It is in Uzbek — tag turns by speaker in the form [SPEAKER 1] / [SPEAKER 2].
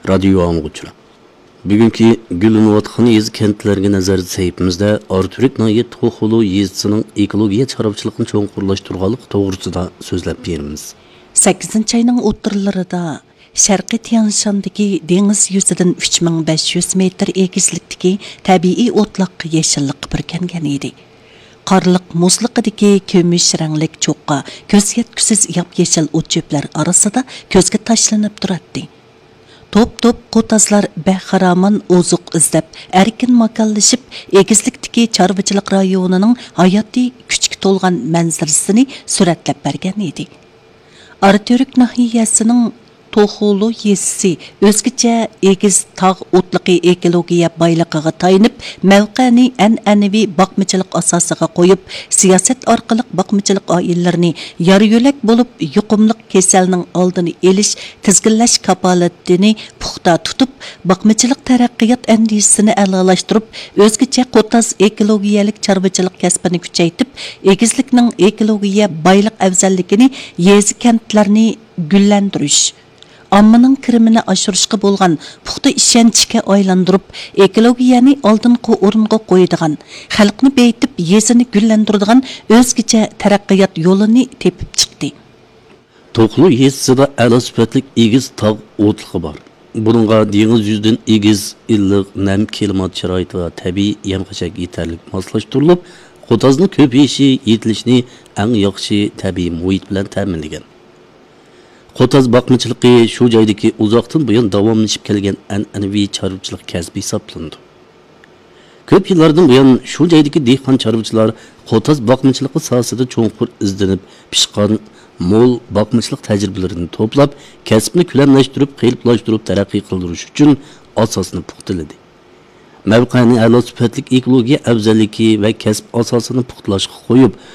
[SPEAKER 1] Radio anlıqçılar. Bugünkü Gülünvatxan yezi kentlərə nəzər səhifimizdə Arturik Nayet Toxulu yezisinin ekologiya çarabçılığını çoğunqurlaşdırğanlıq toğrusida sözləb berimiz.
[SPEAKER 2] 8-ci ayının o'ttirlarida Sharqiy Tianshandagi dengiz yuzidan 3500 metr egizlikdagi tabiiy o'tloqqa yeşillik burkangan edi. Qarliq muzliqidagi kumush ranglik cho'qqa ko'z yetkisiz yap-yeshil o't-cho'plar orasida ko'zga tashlanib turadi. Top qotazlar bexaraman ozuq izlab, erkin makanlashib, egizlikdagi chorvachilik rayonining hayotiy kuchga to'lgan manzarasini suratlab bergan edi. Arturik nahiyasining Toxulu yezisi o'zgacha egiz tog' o'tliqi ekologiya boyligiga tayinib, mavqeni an'anaviy boqmachilik asosiga qo'yib, siyosat orqali boqmachilik oillarini yor-yo'lak bo'lib, yuqumli kasalning oldini olish, tizginlash kapolatini puxta tutib, boqmachilik taraqqiyot andisini a'lolashtirib, o'zgacha qo'taz ekologiyalik chorvachilik kasbini kuchaytirib, egizlikning ekologiya boylik afzalligini yezi kentlarni gullantirish, ammaning kirimini oshirishga bo'lgan puxta ishonchga aylantirib, ekologiyani oldingi o'ringa qo'yadigan, xalqni beytib, yezini gullantiradigan o'zgacha taraqqiyot yo'lini tepib chiqdi.
[SPEAKER 1] Toxlu yezisida a'lo sifatli egiz tog' o'tliqi bor. Buningga dengiz yuzidan egiz, illiq, nam klimat sharoiti va tabiiy yam-qashak yetarli moslashtirilib, qo'tazni ko'payishi, yetilishni eng yaxshi tabiiy muhit bilan ta'minlagan. Qotaz boqmachilikı shu joydagi uzoqdan buyon davomlashib kelgan an'anaviy chorvachilik kasbi hisoblanadi. Ko'p yillardan buyon shu joydagi dehqon chorvachilar qotaz boqmachilik sohasida cho'nqur izlanib, pishqon mo'l boqmachilik tajribalarini to'plab, kasbni ko'lamlashtirib, qiyinlashtirib taraqqiy qildirish uchun asosni puxtaladi. Mavqani a'lo sifatli ekologiya afzalligi va kasb asosini puxtalashga qo'yib,